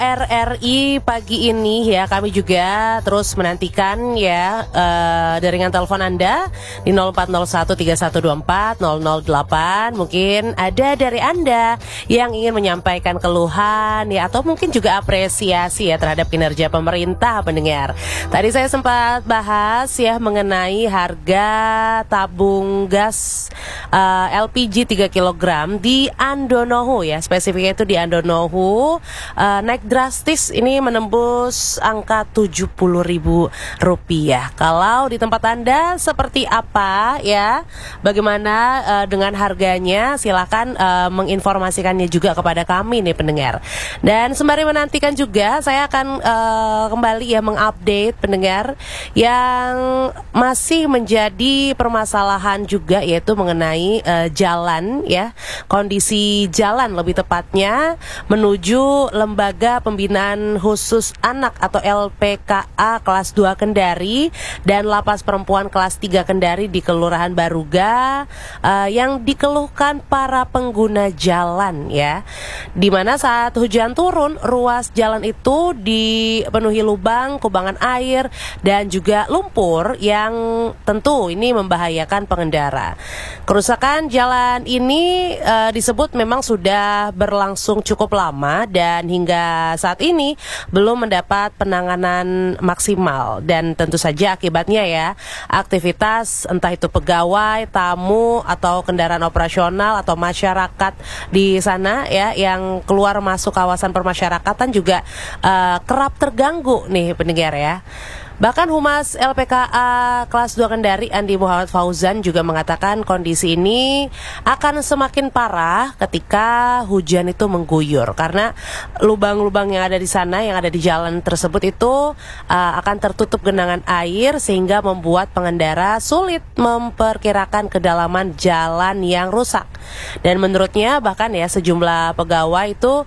RRI pagi ini ya, kami juga terus menantikan ya jaringan telepon Anda di 040131240008. Mungkin ada dari Anda yang ingin menyampaikan keluhan ya, atau mungkin juga apresiasi ya terhadap kinerja pemerintah pendengar. Tadi saya sempat bahas ya mengenai harga tabung gas LPG 3 kg di Andonohu ya, spesifiknya itu di Andonohu naik drastis, ini menembus angka Rp70.000. Kalau di tempat Anda seperti apa ya? Bagaimana dengan harganya? Silakan menginformasikannya juga kepada kami nih pendengar. Dan sembari menantikan juga, saya akan kembali ya mengupdate pendengar yang masih menjadi permasalahan juga, yaitu mengenai jalan ya, kondisi jalan lebih tepatnya menuju Lembaga Pembinaan Khusus Anak atau LPKA kelas 2 Kendari dan Lapas Perempuan kelas 3 Kendari di Kelurahan Baruga yang dikeluhkan para pengguna jalan ya, dimana saat hujan turun ruas jalan itu dipenuhi lubang, kubangan air dan juga lumpur yang tentu ini membahayakan pengendara. Kerusakan jalan ini disebut memang sudah berlangsung cukup lama dan hingga saat ini belum mendapat penanganan maksimal, dan tentu saja akibatnya ya aktivitas entah itu pegawai, tamu atau kendaraan operasional atau masyarakat di sana ya yang keluar masuk kawasan permasyarakatan juga kerap terganggu nih pendengar ya. Bahkan Humas LPKA kelas 2 Kendari Andi Muhammad Fauzan juga mengatakan kondisi ini akan semakin parah ketika hujan itu mengguyur, karena lubang-lubang yang ada di sana, yang ada di jalan tersebut itu akan tertutup genangan air sehingga membuat pengendara sulit memperkirakan kedalaman jalan yang rusak. Dan menurutnya bahkan ya sejumlah pegawai itu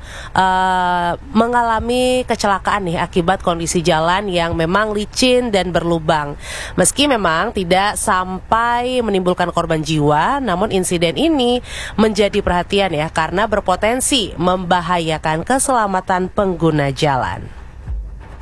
mengalami kecelakaan nih akibat kondisi jalan yang memang licin dan berlubang. Meski memang tidak sampai menimbulkan korban jiwa, namun insiden ini menjadi perhatian ya karena berpotensi membahayakan keselamatan pengguna jalan.